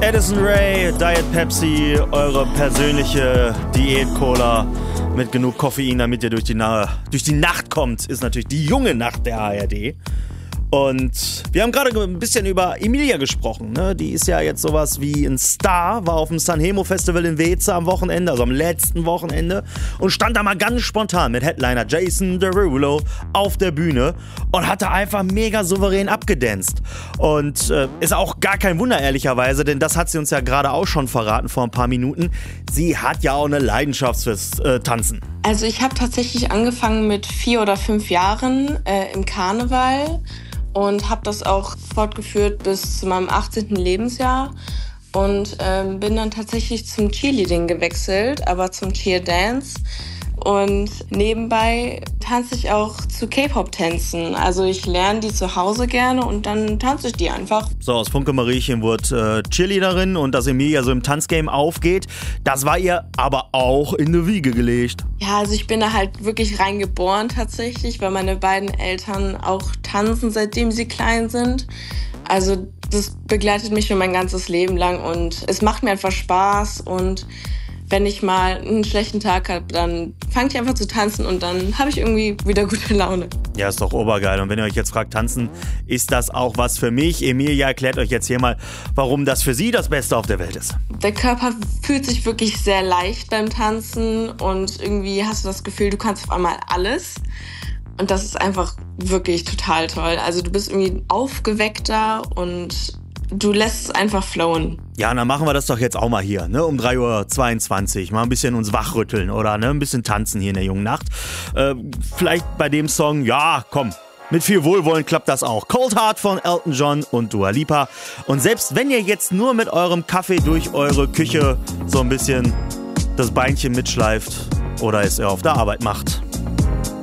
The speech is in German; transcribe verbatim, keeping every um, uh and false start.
Addison Rae, Diet Pepsi, eure persönliche Diät-Cola mit genug Koffein, damit ihr durch die, Na- durch die Nacht kommt, ist natürlich die junge Nacht der A R D. Und wir haben gerade ein bisschen über Emilia gesprochen, ne? Die ist ja jetzt sowas wie ein Star, war auf dem Sanremo Festival in Weze am Wochenende, also am letzten Wochenende, und stand da mal ganz spontan mit Headliner Jason Derulo auf der Bühne und hat da einfach mega souverän abgedanced. Und äh, ist auch gar kein Wunder, ehrlicherweise, denn das hat sie uns ja gerade auch schon verraten vor ein paar Minuten. Sie hat ja auch eine Leidenschaft fürs äh, Tanzen. Also ich habe tatsächlich angefangen mit vier oder fünf Jahren äh, im Karneval. Und habe das auch fortgeführt bis zu meinem achtzehnten Lebensjahr und ähm, bin dann tatsächlich zum Cheerleading gewechselt, aber zum Cheerdance. Und nebenbei tanze ich auch zu K-Pop-Tänzen. Also ich lerne die zu Hause gerne und dann tanze ich die einfach. So, aus Funke Mariechen wurde äh, Cheerleaderin und dass Emilia so im Tanzgame aufgeht, das war ihr aber auch in die Wiege gelegt. Ja, also ich bin da halt wirklich reingeboren tatsächlich, weil meine beiden Eltern auch tanzen, seitdem sie klein sind. Also das begleitet mich schon mein ganzes Leben lang und es macht mir einfach Spaß. Und wenn ich mal einen schlechten Tag habe, dann fange ich einfach zu tanzen und dann habe ich irgendwie wieder gute Laune. Ja, ist doch obergeil. Und wenn ihr euch jetzt fragt, tanzen, ist das auch was für mich? Emilia erklärt euch jetzt hier mal, warum das für sie das Beste auf der Welt ist. Der Körper fühlt sich wirklich sehr leicht beim Tanzen und irgendwie hast du das Gefühl, du kannst auf einmal alles. Und das ist einfach wirklich total toll. Also du bist irgendwie aufgeweckter und du lässt es einfach flowen. Ja, dann machen wir das doch jetzt auch mal hier, ne? Um drei Uhr zweiundzwanzig. Mal ein bisschen uns wachrütteln oder ne? Ein bisschen tanzen hier in der jungen Nacht. Äh, vielleicht bei dem Song, ja, komm. Mit viel Wohlwollen klappt das auch. Cold Heart von Elton John und Dua Lipa. Und selbst wenn ihr jetzt nur mit eurem Kaffee durch eure Küche so ein bisschen das Beinchen mitschleift oder es ihr auf der Arbeit macht.